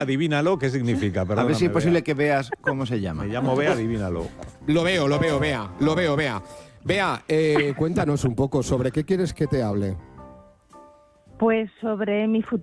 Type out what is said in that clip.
Adivínalo, ¿qué significa? A ver Perdóname, si es posible Bea. que veas cómo se llama. Me llamo Bea, adivínalo. Lo veo, Bea. Lo veo, Bea. Bea, cuéntanos un poco sobre qué quieres que te hable. Pues sobre mi futuro.